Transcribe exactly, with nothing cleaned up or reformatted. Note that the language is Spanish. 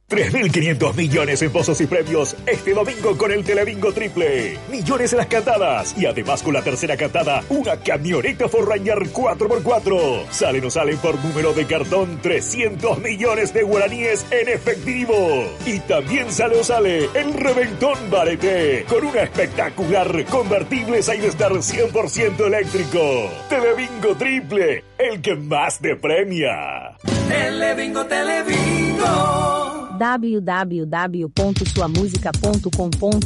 tres mil quinientos millones en pozos y premios este domingo con el Telebingo Triple. Millones en las cantadas y además con la tercera cantada, una camioneta Ford Ranger cuatro por cuatro. Sale no sale por número de cartón trescientos millones de guaraníes en efectivo. Y también sale o sale el Reventón Barete con una espectacular convertible Sidestar cien por ciento eléctrico. Telebingo Triple, el que más te premia. Telebingo, Telebingo. w w w ponto sua música ponto com ponto